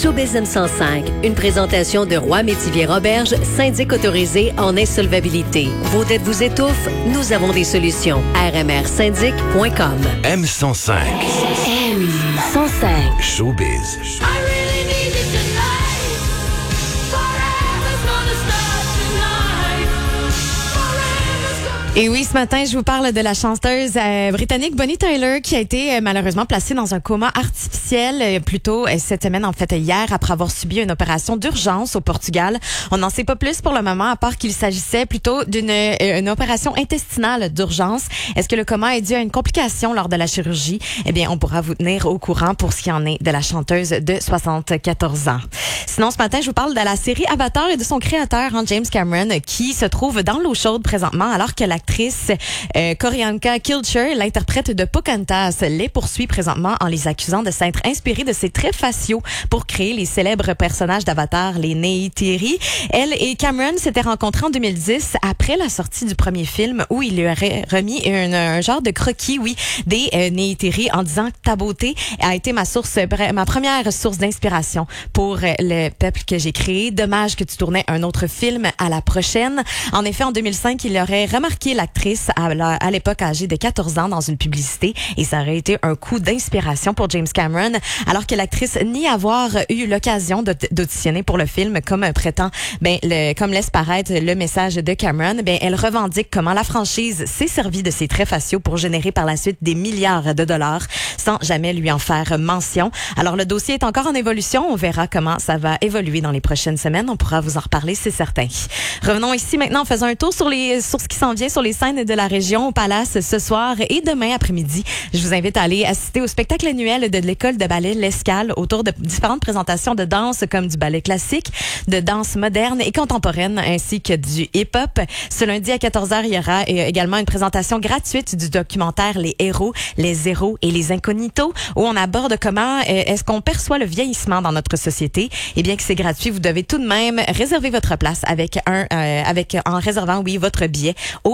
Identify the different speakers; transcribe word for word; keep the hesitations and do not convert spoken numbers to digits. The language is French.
Speaker 1: Showbiz M cent cinq, une présentation de Roy Métivier Roberge, syndic autorisé en insolvabilité. Vos dettes vous étouffent? Nous avons des solutions. r m r syndic point com.
Speaker 2: M cent cinq.
Speaker 1: M cent cinq.
Speaker 2: Showbiz.
Speaker 3: Et oui, ce matin, je vous parle de la chanteuse euh, britannique Bonnie Tyler qui a été euh, malheureusement placée dans un coma artificiel euh, plus tôt euh, cette semaine, en fait hier, après avoir subi une opération d'urgence au Portugal. On n'en sait pas plus pour le moment, à part qu'il s'agissait plutôt d'une euh, une opération intestinale d'urgence. Est-ce que le coma est dû à une complication lors de la chirurgie? Eh bien, on pourra vous tenir au courant pour ce qui en est de la chanteuse de soixante-quatorze ans. Sinon, ce matin, je vous parle de la série Avatar et de son créateur, hein, James Cameron, qui se trouve dans l'eau chaude présentement, alors que la L'actrice euh, Qorianka Kilcher, l'interprète de Pocahontas, les poursuit présentement en les accusant de s'être inspirée de ses traits faciaux pour créer les célèbres personnages d'Avatar, les Neytiri. Elle et Cameron s'étaient rencontrés en deux mille dix après la sortie du premier film où il lui aurait remis un, un genre de croquis, oui, des euh, Neytiri en disant que ta beauté a été ma source, ma première source d'inspiration pour le peuple que j'ai créé. Dommage que tu tournais un autre film à la prochaine. En effet, en deux mille cinq, il aurait remarqué l'actrice à, à l'époque âgée de quatorze ans dans une publicité et ça aurait été un coup d'inspiration pour James Cameron, alors que l'actrice nie avoir eu l'occasion d'auditionner pour le film comme prétend, ben le, comme laisse paraître le message de Cameron, ben elle revendique comment la franchise s'est servie de ses traits faciaux pour générer par la suite des milliards de dollars sans jamais lui en faire mention. Alors le dossier est encore en évolution, on verra comment ça va évoluer dans les prochaines semaines, on pourra vous en reparler, c'est certain. Revenons ici maintenant, faisons un tour sur les sur ce qui s'en vient sur les scènes de la région au Palace ce soir et demain après-midi. Je vous invite à aller assister au spectacle annuel de l'école de ballet L'Escale autour de différentes présentations de danse comme du ballet classique, de danse moderne et contemporaine ainsi que du hip-hop. Ce lundi à quatorze heures, il y aura également une présentation gratuite du documentaire Les Héros, les Zéros et les Incognitos où on aborde comment est-ce qu'on perçoit le vieillissement dans notre société. Et bien que c'est gratuit, vous devez tout de même réserver votre place avec un euh, avec en réservant oui votre billet au